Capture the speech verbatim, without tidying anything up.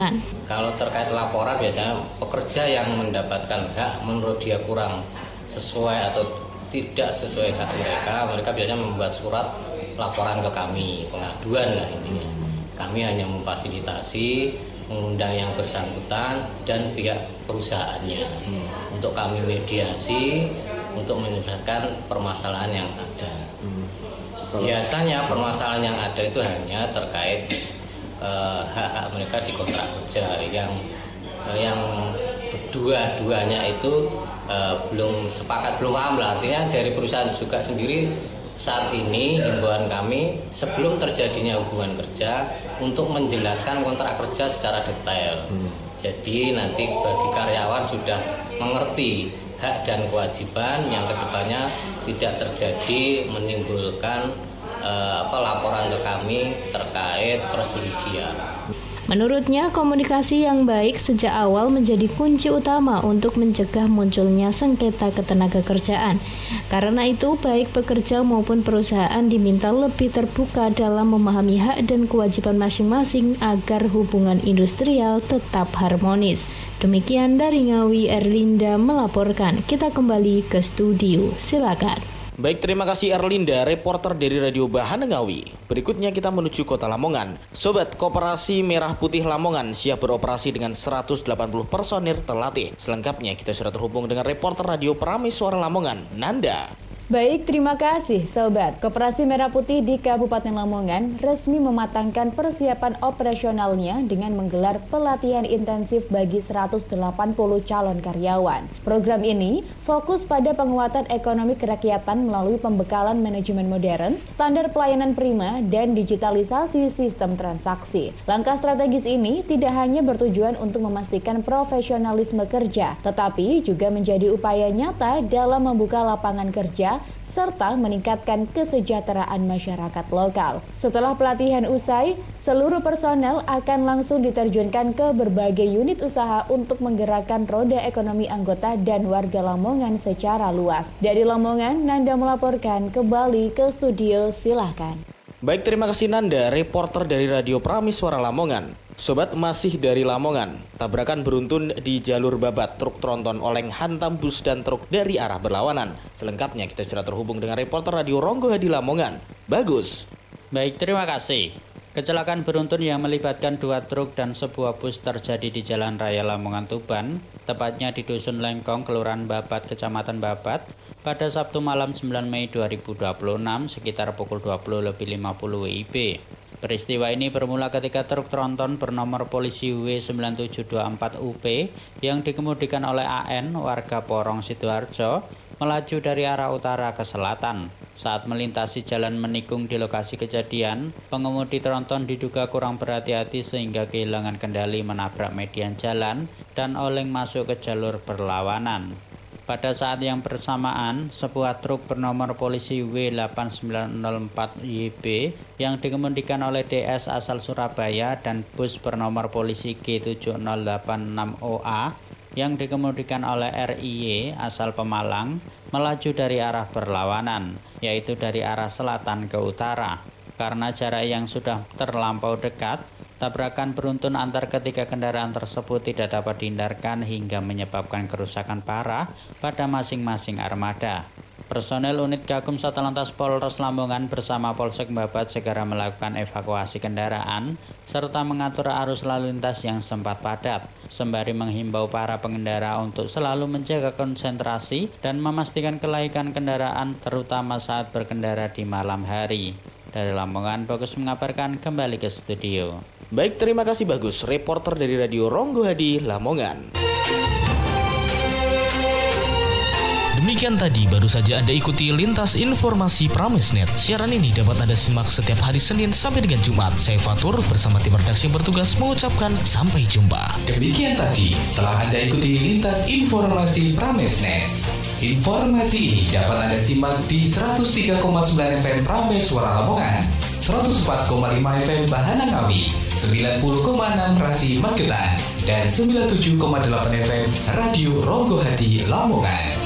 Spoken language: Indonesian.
Kalau terkait laporan, biasanya pekerja yang mendapatkan hak menurut dia kurang sesuai atau tidak sesuai hak mereka, mereka biasanya membuat surat laporan ke kami, pengaduan lah intinya. Kami hanya memfasilitasi, mengundang yang bersangkutan dan pihak perusahaannya hmm. untuk kami mediasi untuk menyelesaikan permasalahan yang ada. Hmm. Biasanya permasalahan yang ada itu hanya terkait uh, hak-hak mereka di kontrak kerja yang uh, yang dua-duanya itu uh, belum sepakat, belum paham lah. Artinya dari perusahaan juga sendiri saat ini himbauan kami sebelum terjadinya hubungan kerja untuk menjelaskan kontrak kerja secara detail. Hmm. Jadi nanti bagi karyawan sudah mengerti hak dan kewajiban yang kedepannya tidak terjadi menimbulkan uh, apa, laporan ke kami terkait perselisihan. Menurutnya, komunikasi yang baik sejak awal menjadi kunci utama untuk mencegah munculnya sengketa ketenagakerjaan. Karena itu, baik pekerja maupun perusahaan diminta lebih terbuka dalam memahami hak dan kewajiban masing-masing agar hubungan industrial tetap harmonis. Demikian dari Ngawi, Erlinda melaporkan. Kita kembali ke studio. Silakan. Baik, terima kasih Erlinda, reporter dari Radio Bahana Ngawi. Berikutnya kita menuju Kota Lamongan. Sobat, Koperasi Merah Putih Lamongan siap beroperasi dengan seratus delapan puluh personil terlatih. Selengkapnya kita sudah terhubung dengan reporter Radio Pramis Suara Lamongan, Nanda. Baik, terima kasih Sobat. Koperasi Merah Putih di Kabupaten Lamongan resmi mematangkan persiapan operasionalnya dengan menggelar pelatihan intensif bagi seratus delapan puluh calon karyawan. Program ini fokus pada penguatan ekonomi kerakyatan melalui pembekalan manajemen modern, standar pelayanan prima, dan digitalisasi sistem transaksi. Langkah strategis ini tidak hanya bertujuan untuk memastikan profesionalisme kerja, tetapi juga menjadi upaya nyata dalam membuka lapangan kerja serta meningkatkan kesejahteraan masyarakat lokal. Setelah pelatihan usai, seluruh personel akan langsung diterjunkan ke berbagai unit usaha untuk menggerakkan roda ekonomi anggota dan warga Lamongan secara luas. Dari Lamongan, Nanda melaporkan. Kembali ke studio, silahkan. Baik, terima kasih Nanda, reporter dari Radio Pramis Suara Lamongan. Sobat, masih dari Lamongan, tabrakan beruntun di jalur babat, truk tronton oleng hantam bus dan truk dari arah berlawanan. Selengkapnya kita sudah terhubung dengan reporter Radio Ronggo Hadi Lamongan. Bagus. Baik, terima kasih. Kecelakaan beruntun yang melibatkan dua truk dan sebuah bus terjadi di Jalan Raya Lamongan Tuban, tepatnya di Dusun Lengkong, Kelurahan Babat, Kecamatan Babat, pada Sabtu malam sembilan Mei dua ribu dua puluh enam sekitar pukul dua puluh lebih lima puluh W I B. Peristiwa ini bermula ketika truk tronton bernomor polisi W sembilan tujuh dua empat U P yang dikemudikan oleh A N warga Porong Sidoarjo melaju dari arah utara ke selatan. Saat melintasi jalan menikung di lokasi kejadian, pengemudi tronton diduga kurang berhati-hati sehingga kehilangan kendali menabrak median jalan dan oleng masuk ke jalur berlawanan. Pada saat yang bersamaan, sebuah truk bernomor polisi W delapan sembilan nol empat Y B yang dikemudikan oleh D S asal Surabaya dan bus bernomor polisi G tujuh nol delapan enam O A yang dikemudikan oleh R I Y asal Pemalang melaju dari arah berlawanan, yaitu dari arah selatan ke utara. Karena jarak yang sudah terlampau dekat, tabrakan beruntun antar ketiga kendaraan tersebut tidak dapat dihindarkan hingga menyebabkan kerusakan parah pada masing-masing armada. Personel unit Gakum Satlantas Polres Lamongan bersama Polsek Babat segera melakukan evakuasi kendaraan serta mengatur arus lalu lintas yang sempat padat, sembari menghimbau para pengendara untuk selalu menjaga konsentrasi dan memastikan kelaikan kendaraan terutama saat berkendara di malam hari. Dari Lamongan, Bagus mengabarkan. Kembali ke studio. Baik, terima kasih Bagus, reporter dari Radio Ronggo Hadi Lamongan. Demikian tadi baru saja Anda ikuti Lintas Informasi Pramisnet. Siaran ini dapat Anda simak setiap hari Senin sampai dengan Jumat. Saya Fatur bersama tim redaksi yang bertugas mengucapkan sampai jumpa. Demikian tadi telah Anda ikuti Lintas Informasi Pramisnet. Informasi ini dapat Anda simak di seratus tiga koma sembilan F M Pramis Suara Lamongan, seratus empat koma lima F M Bahana Ngawi, sembilan puluh koma enam Rasi Magetan, dan sembilan puluh tujuh koma delapan F M Radio Ronggo Hadi Lamongan.